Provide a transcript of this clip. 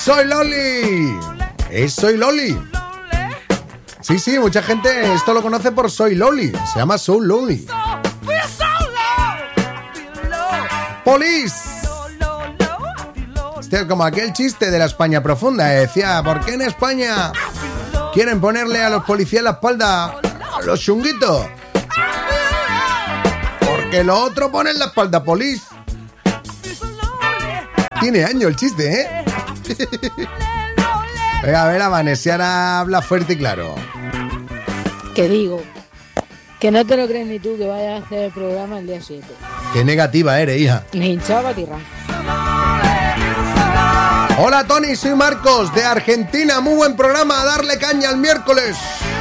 Soy Loli. Soy Loli. Sí, mucha gente esto lo conoce por Soy Loli. Se llama Soul Loli. Police. Este es como aquel chiste de la España profunda. Decía, ¿por qué en España quieren ponerle a los policías la espalda a los chunguitos? Porque los otros ponen la espalda, Police. Tiene años el chiste, ¿eh? Venga, a ver, a Vanessiana habla fuerte y claro. ¿Qué digo? Que no te lo crees ni tú que vayas a hacer el programa el día 7. Qué negativa eres, hija. Ni hinchaba tierra. Hola, Tony, soy Marcos, de Argentina. Muy buen programa, a darle caña el miércoles.